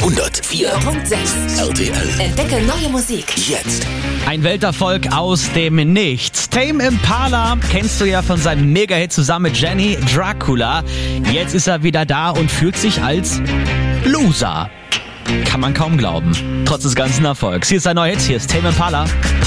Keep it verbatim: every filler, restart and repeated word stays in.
hundertvier Komma sechs R T L. Entdecke neue Musik. Jetzt. Ein Welterfolg aus dem Nichts. Tame Impala kennst du ja von seinem Mega-Hit zusammen mit Jenny Dracula. Jetzt ist er wieder da und fühlt sich als Loser. Kann man kaum glauben. Trotz des ganzen Erfolgs. Hier ist ein neuer Hit, hier ist Tame Impala.